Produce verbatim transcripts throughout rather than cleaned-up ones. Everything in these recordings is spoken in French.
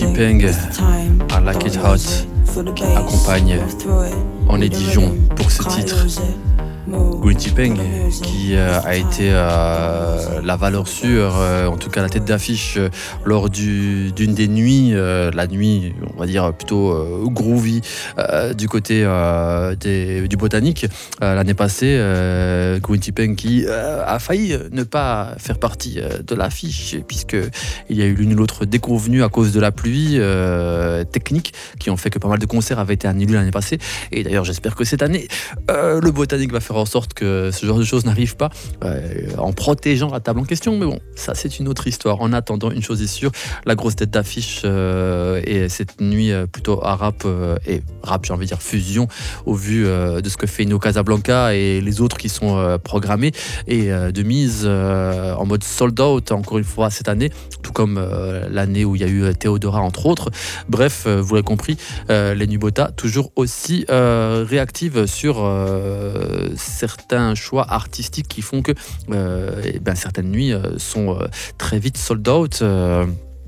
Peng, I Like It Hot, accompagne en Dijon pour ce titre. Greenty Peng qui euh, a été euh, la valeur sûre, euh, en tout cas la tête d'affiche euh, lors du, d'une des nuits, euh, la nuit on va dire plutôt euh, groovy euh, du côté euh, des, du botanique euh, l'année passée. euh, Greenty Peng qui euh, a failli ne pas faire partie euh, de l'affiche puisque il y a eu l'une ou l'autre déconvenue à cause de la pluie euh, technique qui ont fait que pas mal de concerts avaient été annulés l'année passée, et d'ailleurs j'espère que cette année euh, le botanique va faire en sorte que ce genre de choses n'arrive pas euh, en protégeant la table en question, mais bon, ça c'est une autre histoire. En attendant, une chose est sûre, la grosse tête d'affiche euh, et cette nuit euh, plutôt à rap euh, et rap, j'ai envie de dire fusion, au vu euh, de ce que fait Ino Casablanca et les autres qui sont euh, programmés et euh, de mise euh, en mode sold out encore une fois cette année, tout comme euh, l'année où il y a eu Théodora entre autres. Bref, euh, vous l'avez compris, euh, les Nubota toujours aussi euh, réactives sur euh, certains choix artistiques qui font que euh, et ben, certaines nuits euh, sont euh, très vite sold out. Euh,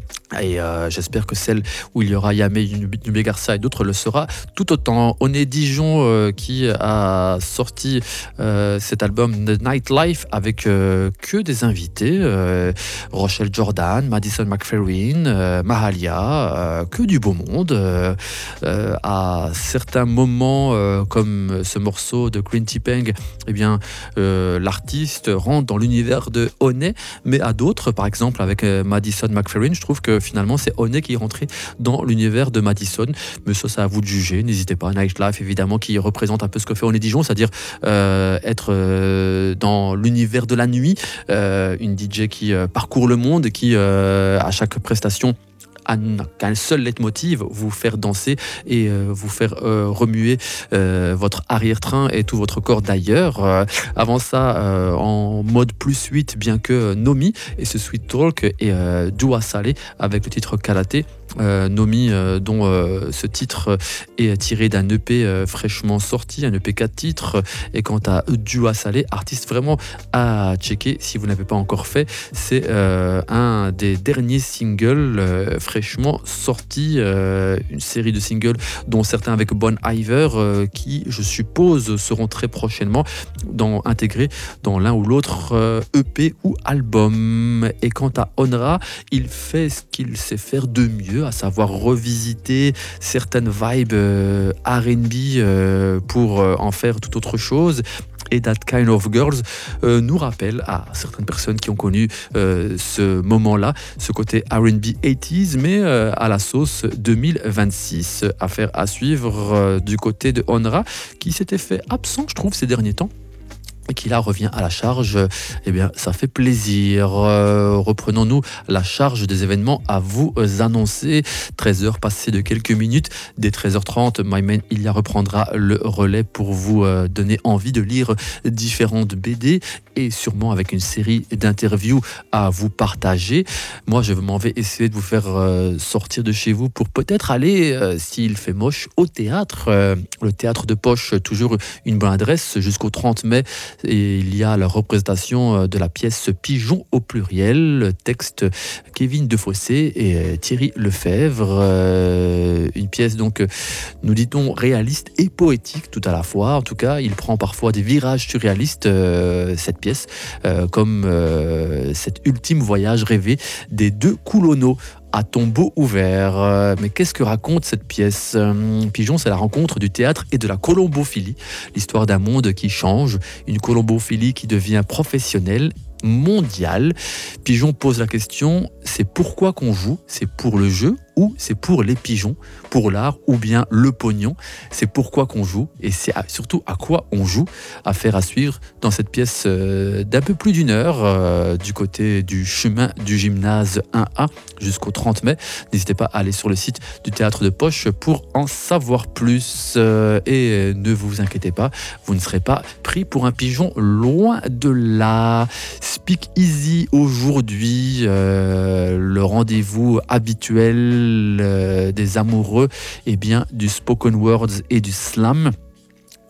Et euh, j'espère que celle où il y aura Yamé, Nubé Garcia et d'autres le sera tout autant. On est Dijon euh, qui a sorti euh, cet album The Nightlife avec euh, que des invités. Euh, Rochelle Jordan, Madison McFerrin, euh, Mahalia, euh, que du beau monde. Euh, euh, à certains moments, euh, comme ce morceau de Greenty Peng, eh bien, euh, l'artiste rentre dans l'univers de Honey, mais à d'autres, par exemple avec euh, Madison McFerrin, je trouve que finalement c'est Honey qui est rentré dans l'univers de Madison, mais ça c'est à vous de juger, n'hésitez pas. Nightlife évidemment qui représente un peu ce que fait Honey Dijon, c'est-à-dire euh, être euh, dans l'univers de la nuit, euh, une D J qui euh, parcourt le monde, qui euh, à chaque prestation a qu'un seul leitmotiv, vous faire danser et euh, vous faire euh, remuer euh, votre arrière-train et tout votre corps d'ailleurs. Euh, avant ça, euh, en mode plus huit, bien que Nomi et ce Sweet Talk et euh, Dua Saleh avec le titre Kalaté. Euh, Nomi euh, dont euh, ce titre est tiré d'un E P euh, fraîchement sorti, un E P quatre titres. Et quant à Dua Saleh, artiste vraiment à checker si vous n'avez pas encore fait, c'est euh, un des derniers singles euh, fraîchement sortis, euh, une série de singles dont certains avec Bon Iver euh, qui je suppose seront très prochainement dans, intégrés dans l'un ou l'autre euh, E P ou album. Et quant à Onra, il fait ce qu'il sait faire de mieux, à savoir revisiter certaines vibes euh, R and B euh, pour euh, en faire tout autre chose. Et That Kind of Girls euh, nous rappelle à certaines personnes qui ont connu euh, ce moment-là, ce côté R and B eighties, mais euh, à la sauce deux mille vingt-six. Affaire à suivre euh, du côté de Onra, qui s'était fait absent, je trouve, ces derniers temps, et qui là revient à la charge. Eh bien, ça fait plaisir. Euh, reprenons-nous la charge des événements à vous annoncer. treize heures passées de quelques minutes. Dès treize heures trente, MyMan Ilia reprendra le relais pour vous euh, donner envie de lire différentes B D et sûrement avec une série d'interviews à vous partager. Moi, je m'en vais essayer de vous faire euh, sortir de chez vous pour peut-être aller, euh, s'il fait moche, au théâtre. Euh, le théâtre de Poche, toujours une bonne adresse, jusqu'au trente mai. Et il y a la représentation de la pièce Pigeon au pluriel, texte Kevin Defossé et Thierry Lefebvre. Euh, une pièce donc, nous dit-on, réaliste et poétique tout à la fois. En tout cas, il prend parfois des virages surréalistes, euh, cette pièce, euh, comme euh, cet ultime voyage rêvé des deux Coulonneaux à tombeau ouvert. Euh, mais qu'est-ce que raconte cette pièce ? euh, Pigeon, c'est la rencontre du théâtre et de la colombophilie. L'histoire d'un monde qui change, une colombophilie qui devient professionnelle, mondiale. Pigeon pose la question, c'est pourquoi qu'on joue ? C'est pour le jeu ou c'est pour les pigeons, pour l'art ou bien le pognon ? C'est pourquoi qu'on joue et c'est surtout à quoi on joue. Affaire à suivre dans cette pièce euh, d'un peu plus d'une heure euh, du côté du chemin du gymnase un A jusqu'au trente mai. N'hésitez pas à aller sur le site du Théâtre de Poche pour en savoir plus. Euh, et ne vous inquiétez pas, vous ne serez pas pris pour un pigeon, loin de là. Speak Easy aujourd'hui, euh, le rendez-vous habituel euh, des amoureux, et eh bien du spoken words et du slam.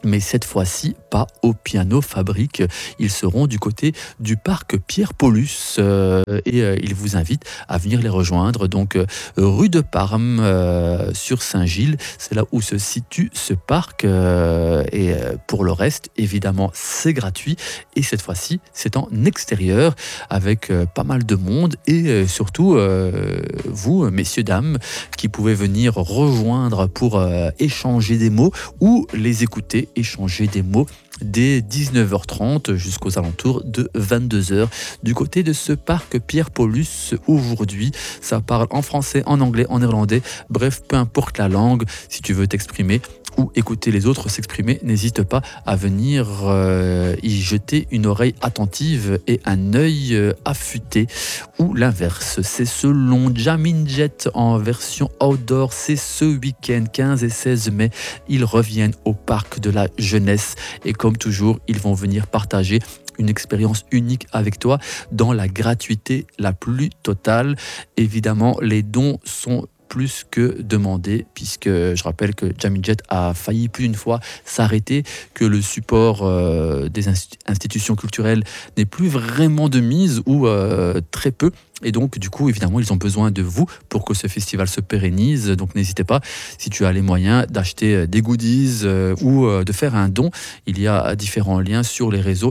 mais cette fois-ci pas au Piano Fabrique. Ils seront du côté du parc Pierre-Paulus euh, et euh, ils vous invitent à venir les rejoindre. Donc euh, rue de Parme euh, sur Saint-Gilles, c'est là où se situe ce parc euh, et euh, pour le reste, évidemment, c'est gratuit et cette fois-ci, c'est en extérieur avec euh, pas mal de monde et euh, surtout euh, vous, messieurs, dames, qui pouvez venir rejoindre pour euh, échanger des mots ou les écouter échanger des mots dès dix-neuf heures trente jusqu'aux alentours de vingt-deux heures du côté de ce parc Pierre-Paulus. Aujourd'hui, ça parle en français, en anglais, en néerlandais, bref, peu importe la langue, si tu veux t'exprimer ou écouter les autres s'exprimer, n'hésite pas à venir euh, y jeter une oreille attentive et un œil euh, affûté, ou l'inverse. C'est selon Jamin Jet en version outdoor, c'est ce week-end quinze et seize mai, ils reviennent au parc de la jeunesse et comme toujours, ils vont venir partager une expérience unique avec toi dans la gratuité la plus totale. Évidemment, les dons sont plus que demandé, puisque je rappelle que Jamin Jet a failli plus d'une fois s'arrêter, que le support euh, des inst- institutions culturelles n'est plus vraiment de mise ou euh, très peu. Et donc, du coup, évidemment, ils ont besoin de vous pour que ce festival se pérennise. Donc, n'hésitez pas, si tu as les moyens, d'acheter des goodies euh, ou euh, de faire un don. Il y a différents liens sur les réseaux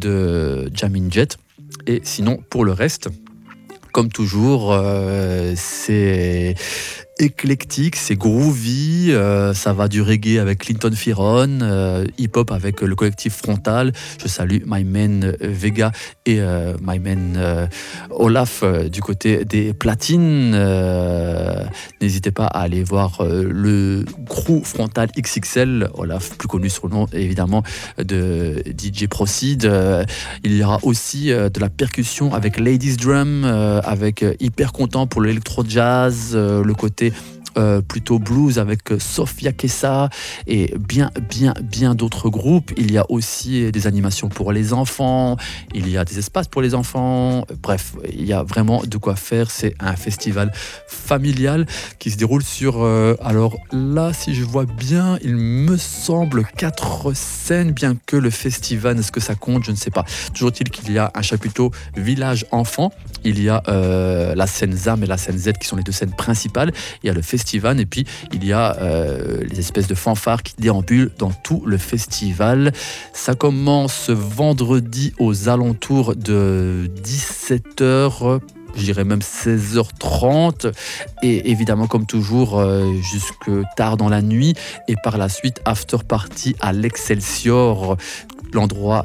de Jamin Jet. Et sinon, pour le reste, comme toujours, euh, c'est éclectique, c'est groovy, euh, ça va du reggae avec Clinton Fearon, euh, hip-hop avec le collectif Frontal. Je salue my man Vega et euh, my man euh, Olaf euh, du côté des platines. Euh, n'hésitez pas à aller voir euh, le crew Frontal X X L, Olaf plus connu sous le nom évidemment de D J Proceed. Euh, il y aura aussi euh, de la percussion avec Ladies Drum, euh, avec euh, Hyper Content pour l'électro-jazz, euh, le côté Euh, plutôt blues avec Sofia Kessa et bien, bien, bien d'autres groupes. Il y a aussi des animations pour les enfants, il y a des espaces pour les enfants. Bref, il y a vraiment de quoi faire. C'est un festival familial qui se déroule sur... Euh, alors là, si je vois bien, il me semble quatre scènes, bien que le festival, est-ce que ça compte? Je ne sais pas. Toujours est-il qu'il y a un chapiteau village enfant. Il y a euh, la scène Z A M et la scène Z qui sont les deux scènes principales. Il y a le festival et puis il y a euh, les espèces de fanfares qui déambulent dans tout le festival. Ça commence vendredi aux alentours de dix-sept heures, je dirais même seize heures trente, et évidemment comme toujours euh, jusque tard dans la nuit, et par la suite after party à l'Excelsior, l'endroit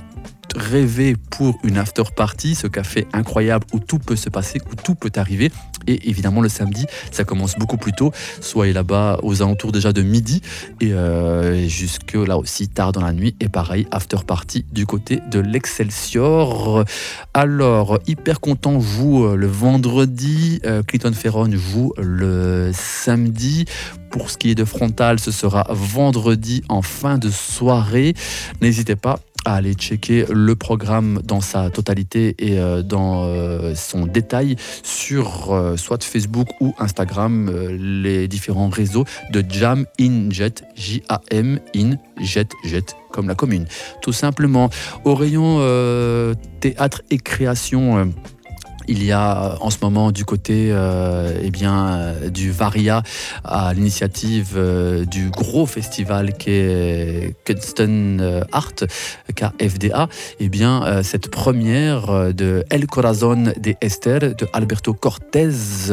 rêvé pour une after party, ce café incroyable où tout peut se passer, où tout peut arriver. Et évidemment le samedi ça commence beaucoup plus tôt, soyez là-bas aux alentours déjà de midi et euh, jusque là aussi tard dans la nuit, et pareil after party du côté de l'Excelsior. Alors Hyper Content joue le vendredi, euh, Clinton Fearon joue le samedi. Pour ce qui est de Frontal, ce sera vendredi en fin de soirée. N'hésitez pas à aller checker le programme dans sa totalité et euh, dans euh, son détail sur euh, soit Facebook ou Instagram, euh, les différents réseaux de Jam in Jet, J A M in Jet, Jet comme la commune. Tout simplement, au rayon euh, théâtre et création, euh, il y a en ce moment du côté euh, eh bien, euh, du Varia, à l'initiative euh, du gros festival qui est Kunsten Art, K F D A, eh bien, euh, cette première de El Corazón de Esther de Alberto Cortés,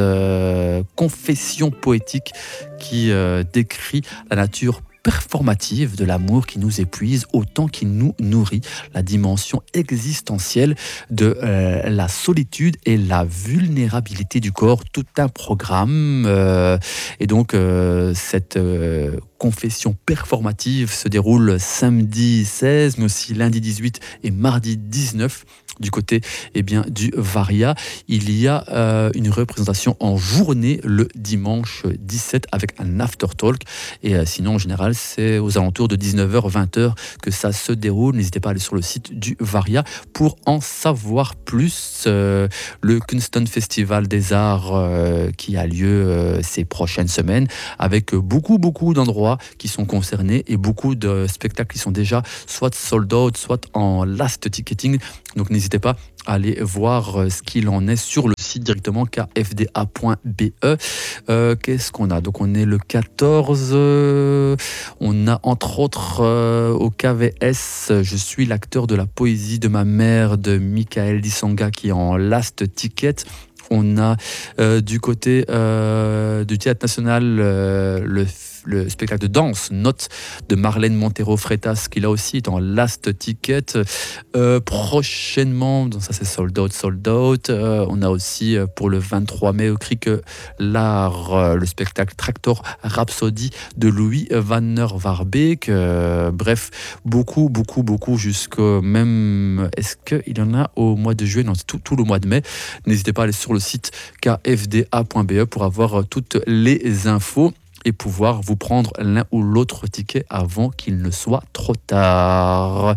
euh, confession poétique qui euh, décrit la nature performative de l'amour qui nous épuise autant qu'il nous nourrit, la dimension existentielle de euh, la solitude et la vulnérabilité du corps, tout un programme. Euh, et donc euh, cette euh, confession performative se déroule samedi seize, mais aussi lundi dix-huit et mardi dix-neuf. Du côté eh bien, du Varia, il y a euh, une représentation en journée le dimanche dix-sept avec un after talk. Et euh, sinon, en général, c'est aux alentours de dix-neuf heures vingt heures que ça se déroule. N'hésitez pas à aller sur le site du Varia pour en savoir plus. Euh, le Kunston Festival des Arts euh, qui a lieu euh, ces prochaines semaines, avec beaucoup beaucoup d'endroits qui sont concernés et beaucoup de spectacles qui sont déjà soit sold out, soit en last ticketing. Donc n'hésitez pas à aller voir ce qu'il en est sur le site directement k f d a point b e. Euh, qu'est-ce qu'on a? Donc on est le quatorze, euh, on a entre autres euh, au K V S, je suis l'acteur de la poésie de ma mère de Michael Disanga qui est en last ticket. On a euh, du côté euh, du Théâtre National euh, le le spectacle de danse Note de Marlène Montero Freitas qui là aussi est en last ticket. Euh, prochainement, donc ça c'est sold out, sold out. Euh, on a aussi euh, pour le vingt-trois mai au Cric l'art, euh, le spectacle Tractor Rhapsody de Louis Vanner Warbeek. Euh, bref, beaucoup, beaucoup, beaucoup jusqu'au même. Est-ce qu'il y en a au mois de juillet? Non, c'est tout, tout le mois de mai. N'hésitez pas à aller sur le site k f d a point b e pour avoir toutes les infos et pouvoir vous prendre l'un ou l'autre ticket avant qu'il ne soit trop tard.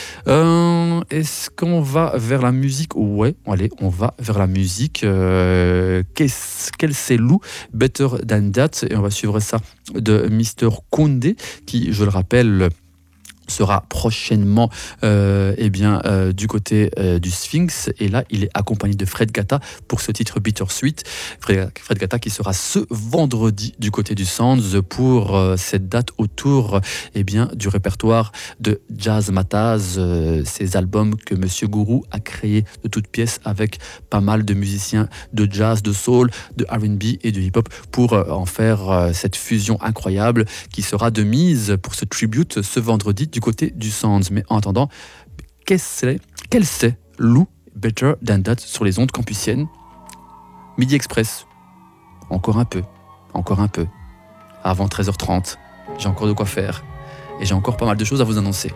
Euh, est-ce qu'on va vers la musique? Ouais, allez, on va vers la musique. Euh, qu'est-ce qu'elle c'est Lou, Better Than That, et on va suivre ça de mister Koundé, qui, je le rappelle, sera prochainement euh, eh bien, euh, du côté euh, du Sphinx, et là il est accompagné de Fred Gata pour ce titre Bittersweet. Fred, Fred Gata qui sera ce vendredi du côté du Sands pour euh, cette date autour eh bien, du répertoire de Jazz Mataz, euh, ces albums que Monsieur Gourou a créés de toutes pièces avec pas mal de musiciens de jazz, de soul, de R and B et de hip-hop pour euh, en faire euh, cette fusion incroyable qui sera de mise pour ce tribute ce vendredi du côté du Sands. Mais en attendant, qu'est-ce c'est, quel c'est Lou, Better Than That sur les ondes campusiennes? Midi Express, encore un peu, encore un peu, avant treize heures trente, j'ai encore de quoi faire et j'ai encore pas mal de choses à vous annoncer.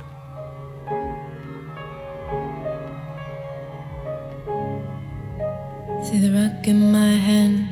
See the rock in my hand,